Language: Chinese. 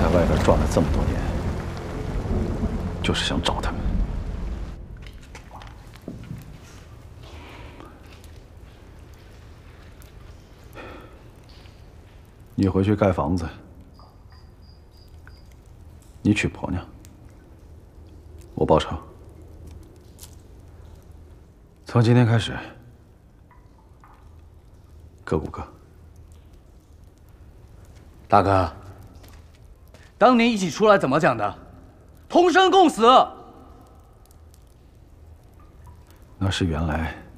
在外边转了这么多年，就是想找他们。你回去盖房子，你娶婆娘，我报仇。从今天开始，各顾各。 大哥，当年一起出来怎么讲的？同生共死。 那是原来